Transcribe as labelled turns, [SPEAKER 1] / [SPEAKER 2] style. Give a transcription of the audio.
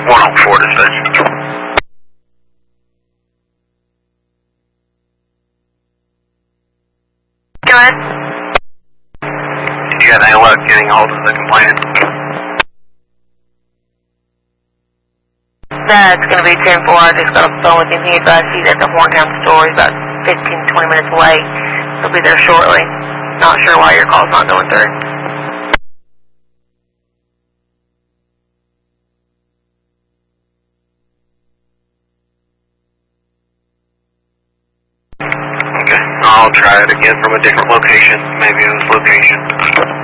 [SPEAKER 1] 104 to station.
[SPEAKER 2] Go ahead.
[SPEAKER 1] Did you have any luck getting hold of the complainant?
[SPEAKER 2] That's going to be 10-4. I just got off the phone with him. He advised he's at the Horntown store. He's about 15-20 minutes away. He'll be there shortly. Not sure why your call's not going through.
[SPEAKER 1] Okay, I'll try it again from a different location. Maybe it was location.